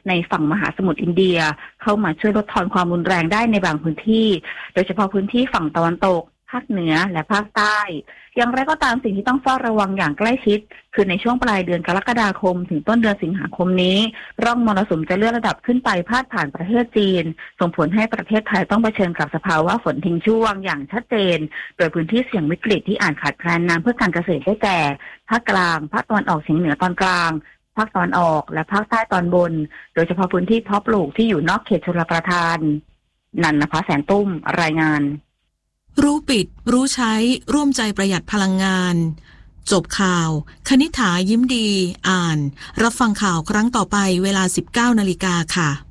ในฝั่งมหาสมุทรอินเดียเข้ามาช่วยลดทอนความรุนแรงได้ในบางพื้นที่โดยเฉพาะพื้นที่ฝั่งตะวันตกภาคเหนือและภาคใต้อย่างไรก็ตามสิ่งที่ต้องเฝ้าระวังอย่างใกล้ชิดคือในช่วงปลายเดือนกรกฎาคมถึงต้นเดือนสิงหาคมนี้ร่องมรสุมจะเลื่อนระดับขึ้นไปพาดผ่านประเทศจีนส่งผลให้ประเทศไทยต้องเผชิญกับสภาวะฝนทิ้งช่วงอย่างชัดเจนโดยพื้นที่เสี่ยงวิกฤตที่อาจขาดแคลนน้ำเพื่อการเกษตรได้แก่ภาคกลางภาคตะวันออกเฉียงเหนือตอนกลางภาคตะวันออกและภาคใต้ตอนบนโดยเฉพาะพื้นที่เพาะปลูกที่อยู่นอกเขตชลประทานนันนภาแสนตุ้มรายงานรู้ปิดรู้ใช้ร่วมใจประหยัดพลังงานจบข่าวคณิษฐายิ้มดีอ่านรับฟังข่าวครั้งต่อไปเวลา 19 นาฬิกาค่ะ